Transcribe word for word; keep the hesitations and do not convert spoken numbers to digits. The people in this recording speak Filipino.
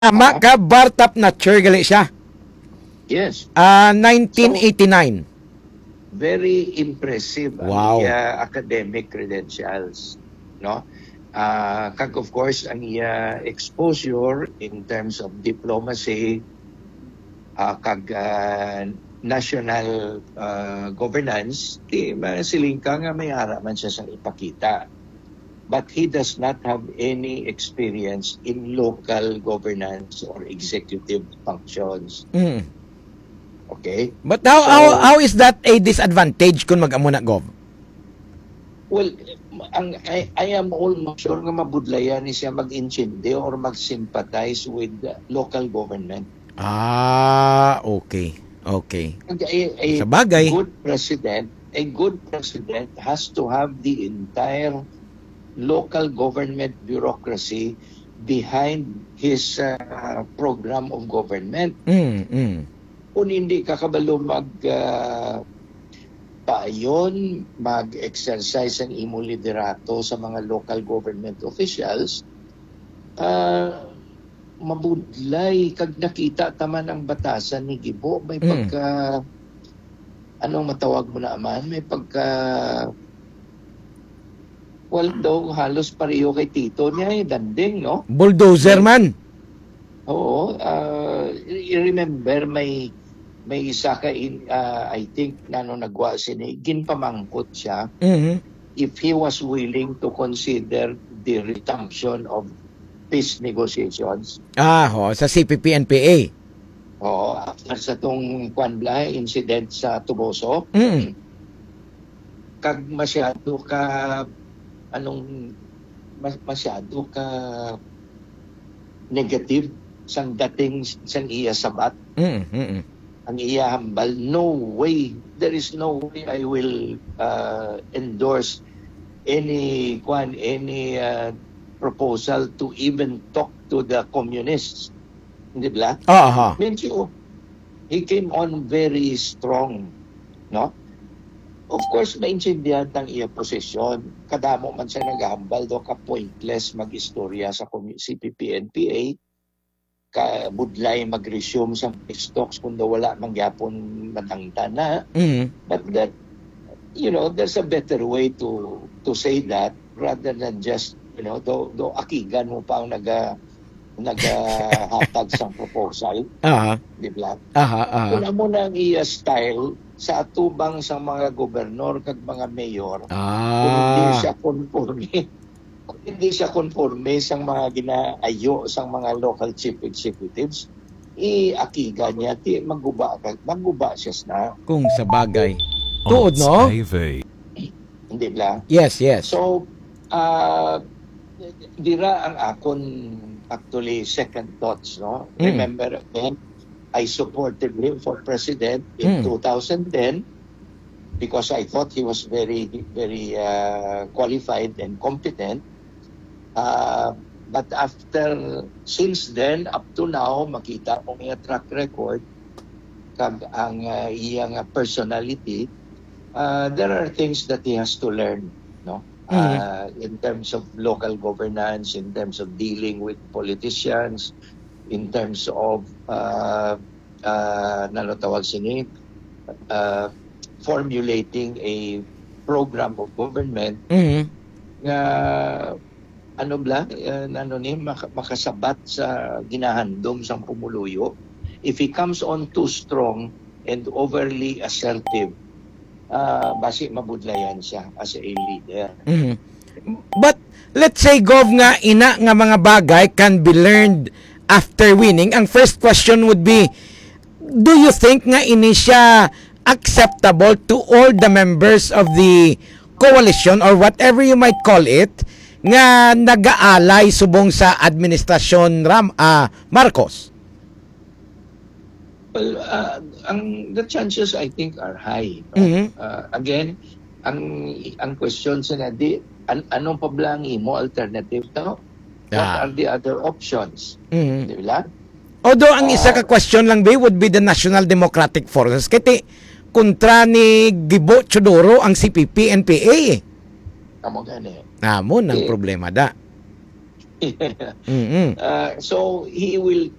Tama ka, Bartap na chair gali siya. Yes. Ah, nineteen eighty-nine. Very impressive Wow. ang iya academic credentials, no? Uh, kag of course ang iya exposure in terms of diplomacy, uh, kag uh, national uh, governance, di masiling ka nga may ara man siya sa ipakita. But he does not have any experience in local governance or executive functions. Mm. Okay? But how, So, how how is that a disadvantage kung mag-amo na gov? Well, ang, I, I am almost sure nga mabudlayan ni siya mag-intindi or mag-sympathize with the local government. Ah, okay. Okay. A, a Sa bagay. good president, a good president has to have the entire local government bureaucracy behind his uh, program of government. Mm, mm. Kung hindi kakabalo mag uh, payon, mag-exercise ang imo liderato sa mga local government officials, uh, mabudlay kag nakita taman ang batasan ni Gibo, may pagka mm. anong matawag mo na aman, may pagka well daw halos pareho kay Tito niya eh, danding, no? Bulldozer man. Oo, uh, remember may may isa ka in, uh, I think nano nagwa sini ginpamangkot siya Mm-hmm. if he was willing to consider the resumption of peace negotiations. Ah, ho, sa C P P N P A. Oo, after sa tong Kwanbla incident sa Tuboso. Mm. Kag masyado ka anong mas, masyado ka negative sang dating sang iya sabat. Mm-hmm. Ang iya hambal, no way, there is no way I will uh, endorse any kwan any uh, proposal to even talk to the communists. Hindi ba? Aha. Medyo, he came on very strong, no? Of course, maintindihan ang iya posisyon. Kadamo man siya naghahambal do ka pointless mag-istorya sa C P P N P A, ka budlay mag-resume sa stocks kung daw wala mangyapon matangtan na. Mm-hmm. But that, you know, there's a better way to to say that rather than just, you know, do, do akigan mo pa ang naga nagahatag sa proposal. Aha. Di ba? Aha, aha. Kung mo na ang iya style sa atubang sa mga gobernador kag mga mayor, Ah. kung hindi siya conforme, kung hindi siya conforme sa mga ginaayo sa mga local chief executives, i-akiga niya, ti maguba, maguba siya na. Kung sa bagay. Tuod, no? Hindi ba? Yes, yes. So, uh, dira ang akon actually second thoughts, no? Mm. Remember again, I supported him for president in Mm. two thousand ten because I thought he was very, very uh, qualified and competent. Uh, but after, since then, up to now, makita ko niya track record, kag ang uh, iyang personality, uh, there are things that he has to learn, no? Mm-hmm. Uh, in terms of local governance, in terms of dealing with politicians, in terms of uh, uh, nanotawag sini, uh, formulating a program of government Mm-hmm. nga ano bla uh, ano ni mak- makasabat sa ginahandom sang pumuluyo. If he comes on too strong and overly assertive, uh, basi mabudlayan siya as a leader. Mm-hmm. But let's say gov nga ina nga mga bagay can be learned after winning. Ang first question would be, do you think nga ini siya acceptable to all the members of the coalition or whatever you might call it nga nag-aalay subong sa administrasyon Ram uh, Marcos? Well, uh, ang the chances I think are high. No? Mm-hmm. Uh, again, ang ang question sa nadi an, anong pablang imo alternative to? What Ah. are the other options? Mm-hmm. Di ba? Although ang isa Uh, ka question lang ba would be the National Democratic Forces. Kaya kontra ni Gibo Chodoro ang C P P N P A eh. Amo gani. Namon ang Eh, problema da. Mm-mm. Uh, so he will